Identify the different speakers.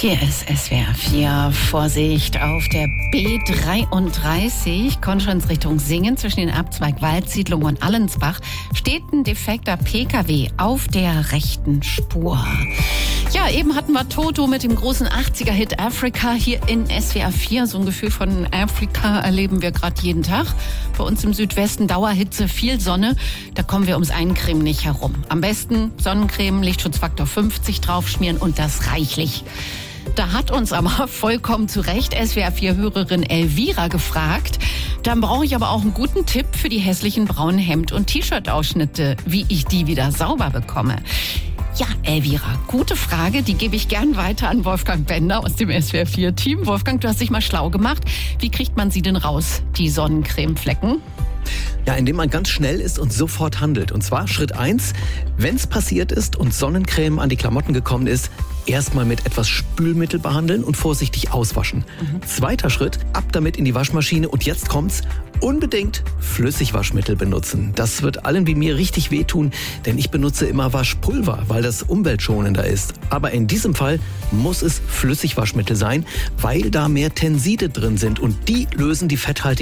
Speaker 1: Hier ist SWR 4. Vorsicht auf der B33, Konstanz Richtung Singen zwischen den Abzweig Waldsiedlung und Allensbach steht ein defekter PKW auf der rechten Spur. Ja, eben hatten wir Toto mit dem großen 80er-Hit Africa hier in SWR 4. So ein Gefühl von Afrika erleben wir gerade jeden Tag. Bei uns im Südwesten Dauerhitze, viel Sonne. Da kommen wir ums Eincremen nicht herum. Am besten Sonnencreme, Lichtschutzfaktor 50 draufschmieren und das reichlich. Da hat uns aber vollkommen zu Recht SWR4-Hörerin Elvira gefragt. Dann brauche ich aber auch einen guten Tipp für die hässlichen braunen Hemd- und T-Shirt-Ausschnitte, wie ich die wieder sauber bekomme. Ja, Elvira, gute Frage, die gebe ich gern weiter an Wolfgang Bender aus dem SWR4-Team. Wolfgang, du hast dich mal schlau gemacht. Wie kriegt man sie denn raus, die Sonnencremeflecken?
Speaker 2: Ja, indem man ganz schnell ist und sofort handelt. Und zwar Schritt 1, wenn es passiert ist und Sonnencreme an die Klamotten gekommen ist, erstmal mit etwas Spülmittel behandeln und vorsichtig auswaschen. Zweiter Schritt, ab damit in die Waschmaschine und jetzt kommt's, unbedingt Flüssigwaschmittel benutzen. Das wird allen wie mir richtig wehtun, denn ich benutze immer Waschpulver, weil das umweltschonender ist. Aber in diesem Fall muss es Flüssigwaschmittel sein, weil da mehr Tenside drin sind und die lösen die fetthaltigen